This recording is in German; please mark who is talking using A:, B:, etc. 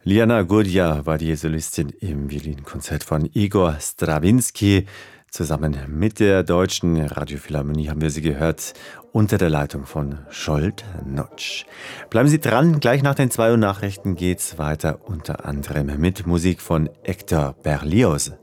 A: Liana Gurdia war die Solistin im Violinkonzert von Igor Strawinski. Zusammen mit der Deutschen Radiophilharmonie haben wir sie gehört, unter der Leitung von Scholt Notsch. Bleiben Sie dran, gleich nach den 2 Uhr Nachrichten geht's weiter, unter anderem mit Musik von Hector Berlioz.